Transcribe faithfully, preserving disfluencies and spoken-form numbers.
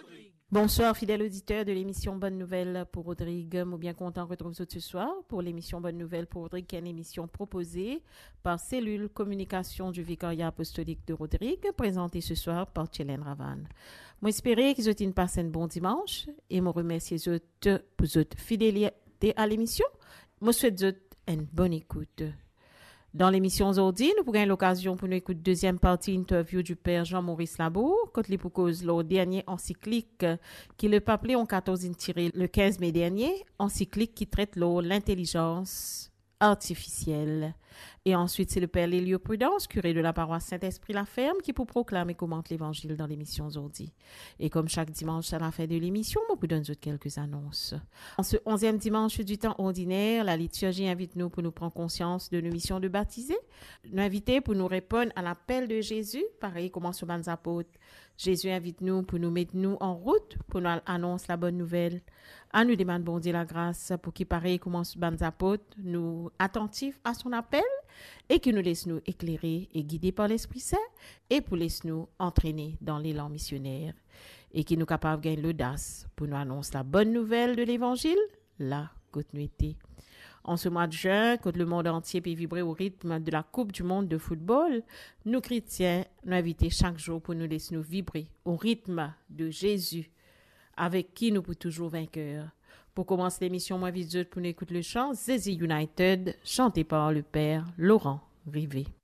Bonsoir, fidèles auditeurs de l'émission Bonne Nouvelle pour Rodrigue. Moi, bien content de retrouver vous ce soir pour l'émission Bonne Nouvelle pour Rodrigue, qui est une émission proposée par Cellule Communication du Vicariat Apostolique de Rodrigue, présentée ce soir par Tchélène Ravane. Moi, espérer que vous avez passé un bon dimanche et me remercier pour votre fidélité à l'émission. Moi, souhaite une bonne écoute. Dans l'émission aujourd'hui, nous pourrons l'occasion pour nous écouter la deuxième partie interview du père Jean-Maurice Labour, quand il pour cause le dernier encyclique qui le papier en quatorze tiré le quinze mai dernier, encyclique qui traite l'intelligence artificielle. Et ensuite, c'est le père Lélio Prudence, curé de la paroisse Saint-Esprit La Ferme, qui pour proclamer et commente l'évangile dans l'émission aujourd'hui. Et comme chaque dimanche à la fin de l'émission, on vous donne quelques annonces. En ce onzième dimanche du temps ordinaire, la liturgie invite nous pour nous prendre conscience de nos missions de baptiser, nous inviter pour nous répondre à l'appel de Jésus, pareil comme sur les apôtres. Jésus invite nous pour nous mettre nous en route, pour nous annoncer la bonne nouvelle. À nous demander bon Dieu la grâce pour qu'il pareil comme sur les apôtres, nous attentifs à son appel et qui nous laisse nous éclairer et guider par l'Esprit Saint et pour laisser nous entraîner dans l'élan missionnaire et qui nous capable de gagner l'audace pour nous annoncer la bonne nouvelle de l'évangile, là, côte nous était. En ce mois de juin, quand le monde entier peut vibrer au rythme de la Coupe du monde de football, nous chrétiens nous invitons chaque jour pour nous laisser nous vibrer au rythme de Jésus, avec qui nous pouvons toujours vainqueurs. Pour commencer l'émission, moi, visite pour nous écouter le chant Zézi United, chanté par le père Laurent Rivet.